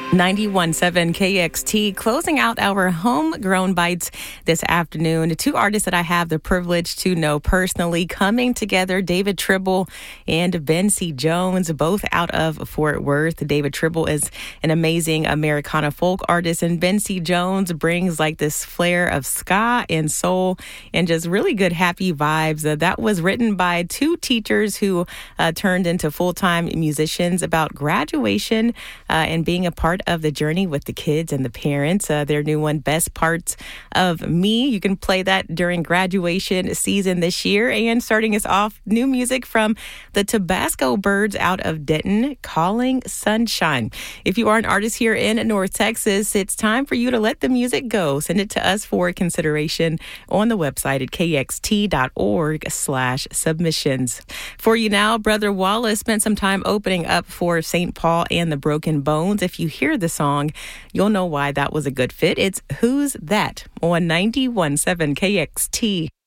91.7 KXT, closing out our Homegrown Bites this afternoon. The two artists that I have the privilege to know personally coming together, David Tribble and Bensie Jones, both out of Fort Worth. David Tribble is an amazing Americana folk artist, and Bensie Jones brings like this flair of ska and soul and just really good, happy vibes. That was written by two teachers who turned into full-time musicians about graduation and being a part of the journey with the kids and the parents. Their new one, Best Parts of Me. You can play that during graduation season this year. And starting us off, new music from the Tabasco Birds out of Denton, Calling Sunshine. If you are an artist here in North Texas, it's time for you to let the music go. Send it to us for consideration on the website at kxt.org/submissions. For you now, Brother Wallace spent some time opening up for St. Paul and the Broken Bones. If you hear the song, you'll know why that was a good fit. It's Who's That on 91.7 KXT.